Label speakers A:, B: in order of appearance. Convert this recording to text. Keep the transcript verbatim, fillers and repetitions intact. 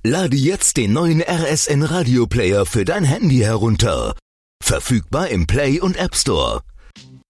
A: Lade jetzt den neuen R S N Radio Player für dein Handy herunter. Verfügbar im Play und App Store.